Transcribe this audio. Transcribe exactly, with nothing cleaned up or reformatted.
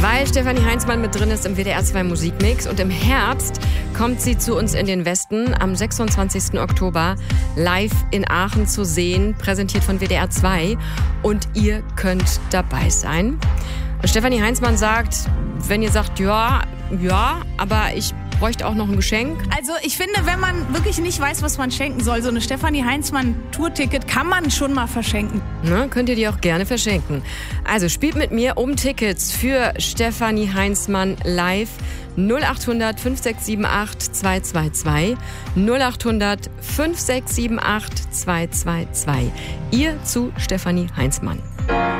Weil Stefanie Heinzmann mit drin ist im W D R zwei Musikmix und im Herbst kommt sie zu uns in den Westen am sechsundzwanzigsten Oktober live in Aachen zu sehen, präsentiert von W D R zwei und ihr könnt dabei sein. Und Stefanie Heinzmann sagt, wenn ihr sagt, ja, ja, aber ich bräuchte auch noch ein Geschenk. Also ich finde, wenn man wirklich nicht weiß, was man schenken soll, so eine Stefanie Heinzmann Tourticket kann man schon mal verschenken. Na, könnt ihr die auch gerne verschenken. Also spielt mit mir um Tickets für Stefanie Heinzmann live. null acht hundert fünf sechs sieben acht zwei zwei zwei. null acht hundert fünf sechs sieben acht zwei zwei zwei. Ihr zu Stefanie Heinzmann.